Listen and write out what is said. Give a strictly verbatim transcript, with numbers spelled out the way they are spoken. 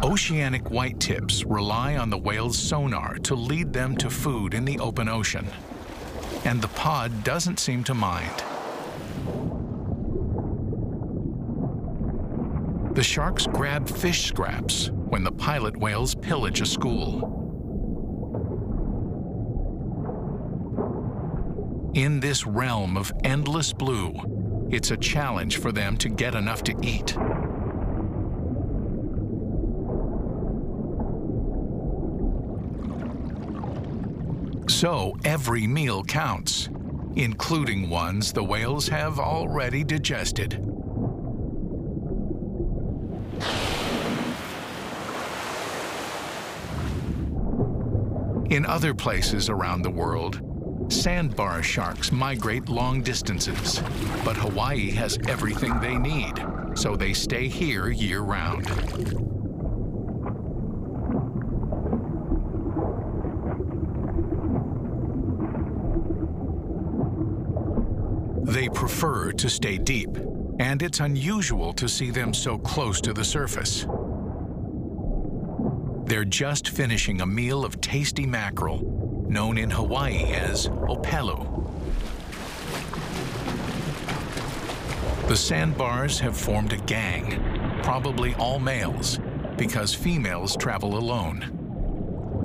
Oceanic whitetips rely on the whale's sonar to lead them to food in the open ocean, and the pod doesn't seem to mind. The sharks grab fish scraps when the pilot whales pillage a school. In this realm of endless blue, it's a challenge for them to get enough to eat. So every meal counts, including ones the whales have already digested. In other places around the world, sandbar sharks migrate long distances, but Hawaii has everything they need, so they stay here year-round. They prefer to stay deep, and it's unusual to see them so close to the surface. They're just finishing a meal of tasty mackerel, known in Hawaii as opelu. The sandbars have formed a gang, probably all males, because females travel alone.